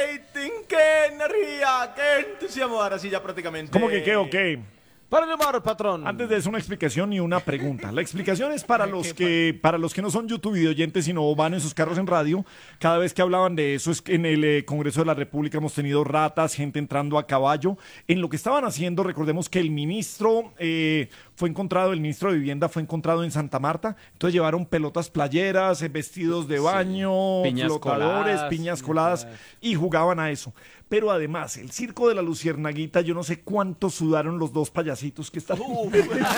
rating, qué energía, qué entusiasmo. Ahora sí, ya prácticamente. ¿Cómo que qué o qué? Para el humor, patrón. Antes de eso, una explicación y una pregunta. La explicación es para los que no son YouTube videoyentes, sino van en sus carros en radio. Cada vez que hablaban de eso, es que en el Congreso de la República hemos tenido ratas, gente entrando a caballo. En lo que estaban haciendo, recordemos que el ministro fue encontrado, el ministro de Vivienda fue encontrado en Santa Marta. Entonces llevaron pelotas playeras, vestidos de baño, Piñas flotadores, coladas, piñas coladas y jugaban a eso. Pero además, el circo de la Luciernaguita, yo no sé cuánto sudaron los dos payasitos que están. Sudamos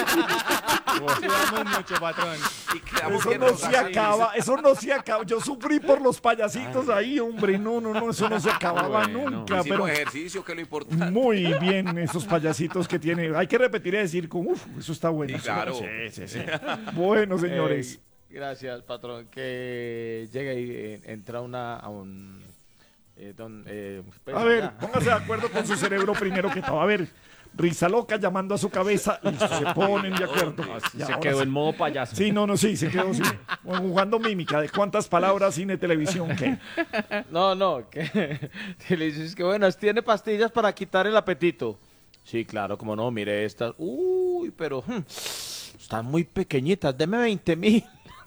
mucho, patrón. Y quedamos Eso bien no rosados. se acaba, eso no se acaba. Yo sufrí por los payasitos ahí, hombre. No, eso no se acababa Bueno, nunca. Hicimos Pero ejercicio, que es lo importante. muy bien esos payasitos que tiene. Hay que repetir y decir con, eso está bueno. Sí, claro. Sí. Bueno, señores. Gracias, patrón. Que llegue y entra a un... pues, A ver, ya. póngase de acuerdo con su cerebro primero que todo. A ver, risa loca llamando a su cabeza. Listo, se ponen de acuerdo. Ya, Se ahora quedó sí. en modo payaso. Sí, sí, se quedó así. Jugando mímica de cuántas palabras, cine, televisión, ¿qué? No, que le dices que buenas, tiene pastillas para quitar el apetito. Sí, claro, como no, mire estas. Uy, pero están muy pequeñitas, deme 20.000.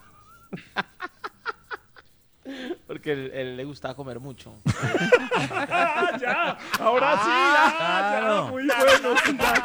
Porque él le gusta comer mucho. Ya, ahora sí, ya, muy bueno. Sí, ya.